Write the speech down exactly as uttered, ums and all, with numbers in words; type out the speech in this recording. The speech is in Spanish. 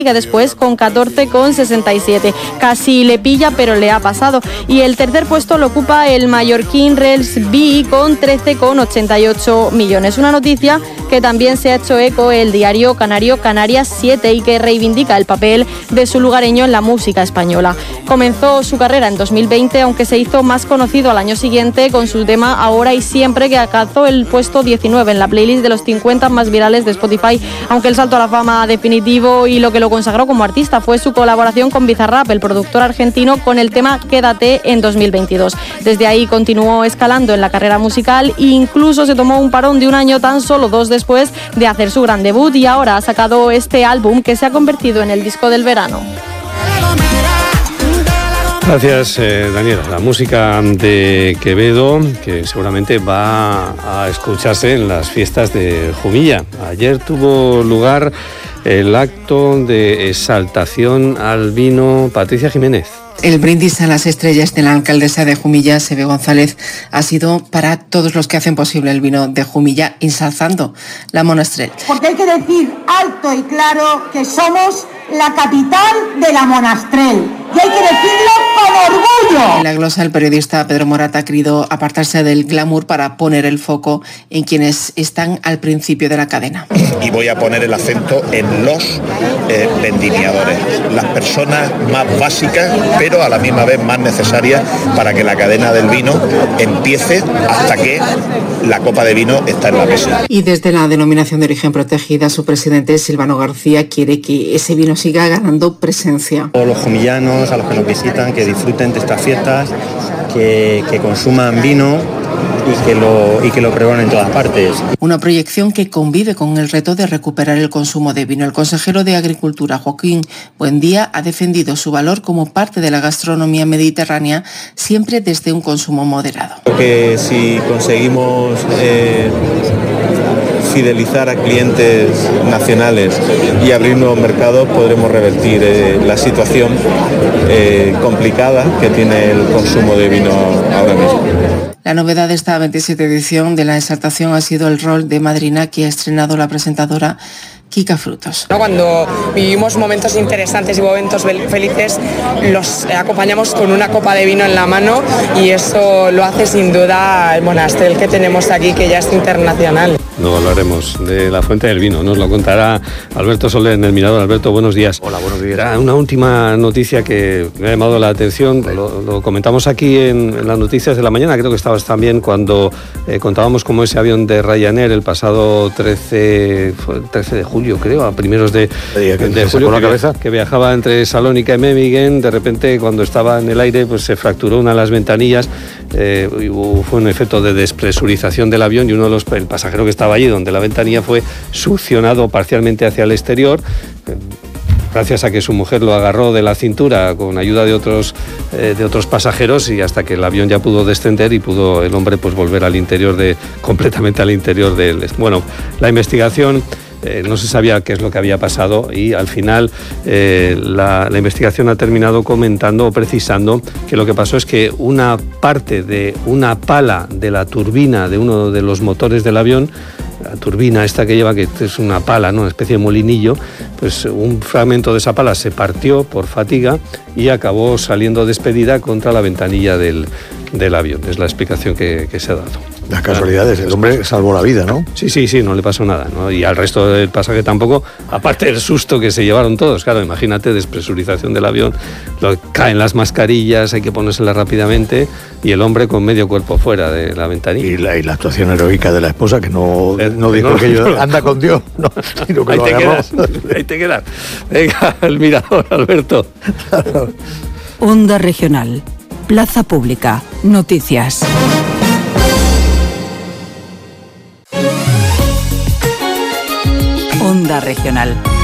después con catorce coma sesenta y siete. Casi le pilla, pero le ha pasado. Y el tercer puesto lo ocupa el mallorquín Rels B con trece coma ochenta y ocho millones. Una noticia que también se ha hecho eco el diario canario Canarias siete y que reivindica el papel de su lugareño en la música española. Comenzó su carrera en dos mil veinte, aunque se hizo más conocido al año siguiente con su tema Ahora y Siempre, que alcanzó el puesto diecinueve en la playlist de los cincuenta más virales de Spotify. Aunque el salto a la fama definitivo y lo que lo consagró como artista fue su colaboración con Bizarrap, el productor argentino, con el tema Quédate en dos mil veintidós. Desde ahí continuó escalando en la carrera musical e incluso se tomó un parón de un año, tan solo dos después de hacer su gran debut, y ahora ha sacado este álbum que se ha convertido en el disco del verano. Gracias, eh, Daniela. La música de Quevedo, que seguramente va a escucharse en las fiestas de Jumilla. Ayer tuvo lugar el acto de exaltación al vino. Patricia Jiménez. El brindis a las estrellas de la alcaldesa de Jumilla, Sebe González, ha sido para todos los que hacen posible el vino de Jumilla, ensalzando la Monastrell. Porque hay que decir alto y claro que somos la capital de la Monastrell. Y hay que decirlo con orgullo. En la glosa, el periodista Pedro Morat ha querido apartarse del glamour para poner el foco en quienes están al principio de la cadena. Y voy a poner el acento en los eh, vendimiadores, las personas más básicas, pero a la misma vez más necesarias para que la cadena del vino empiece hasta que la copa de vino está en la mesa. Y desde la denominación de origen protegida, su presidente Silvano García quiere que ese vino siga ganando presencia. Todos los jumillanos, a los que nos visitan, que disfruten de estas fiestas, que, que consuman vino y que lo y que lo pregonen en todas partes. Una proyección que convive con el reto de recuperar el consumo de vino. El consejero de Agricultura, Joaquín Buendía, ha defendido su valor como parte de la gastronomía mediterránea, siempre desde un consumo moderado. Creo que si conseguimos eh, fidelizar a clientes nacionales y abrir nuevos mercados, podremos revertir eh, la situación eh, complicada que tiene el consumo de vino ahora mismo. La novedad de esta veintisiete edición de la exaltación ha sido el rol de madrina que ha estrenado la presentadora Kika Frutos. Cuando vivimos momentos interesantes y momentos felices, los acompañamos con una copa de vino en la mano, y eso lo hace sin duda el Monastrell que tenemos aquí, que ya es internacional. Luego hablaremos de la fuente del vino, nos lo contará Alberto Soler en El Mirador. Alberto, buenos días. Hola, buenos días. Era una última noticia que me ha llamado la atención, lo, lo comentamos aquí en, en las noticias de la mañana, creo que estabas también cuando eh, contábamos cómo ese avión de Ryanair el pasado trece, trece de julio, creo, a primeros de, que de julio, que, cabeza. que viajaba entre Salónica y Memmingen. De repente, cuando estaba en el aire, pues se fracturó una de las ventanillas, eh, y hubo, fue un efecto de despresurización del avión, y uno de los, el pasajero que estaba allí donde la ventanilla fue succionado parcialmente hacia el exterior, gracias a que su mujer lo agarró de la cintura con ayuda de otros eh, de otros pasajeros, y hasta que el avión ya pudo descender y pudo el hombre pues volver al interior de completamente al interior del. Bueno, la investigación eh, no se sabía qué es lo que había pasado, y al final eh, la, la investigación ha terminado comentando o precisando que lo que pasó es que una parte de una pala de la turbina de uno de los motores del avión, la turbina esta que lleva, que es una pala, ¿no?, una especie de molinillo, pues un fragmento de esa pala se partió por fatiga y acabó saliendo despedida contra la ventanilla del, del avión. Es la explicación que, que se ha dado. Las casualidades, el hombre salvó la vida, ¿no? Sí, sí, sí, no le pasó nada, ¿no? Y al resto del pasaje tampoco, aparte del susto que se llevaron todos. Claro, imagínate, despresurización del avión, lo, caen las mascarillas, hay que ponérselas rápidamente, y el hombre con medio cuerpo fuera de la ventanilla. Y la, y la actuación heroica de la esposa, que no, eh, no dijo no, que yo, no, anda con Dios, no, sino que ahí lo te agarró. quedas, ahí te quedas. Venga, El Mirador, Alberto. Onda Regional, Plaza Pública, Noticias. Onda Regional.